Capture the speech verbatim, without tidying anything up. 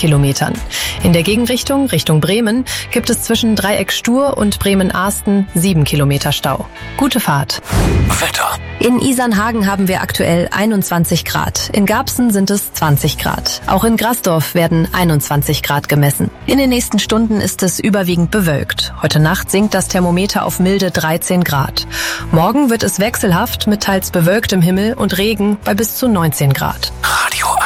Kilometern. In der Gegenrichtung, Richtung Bremen, gibt es zwischen Dreieck Stur und Bremen-Ahsten sieben Kilometer Stau. Gute Fahrt. Wetter. In Isernhagen haben wir aktuell einundzwanzig Grad. In Garbsen sind es zwanzig Grad. Auch in Grasdorf werden einundzwanzig Grad gemessen. In den nächsten Stunden ist es überwiegend bewölkt. Heute Nacht sinkt das Thermometer auf milde dreizehn Grad. Morgen wird es wechselhaft mit teils bewölktem Himmel und Regen bei bis zu neunzehn Grad.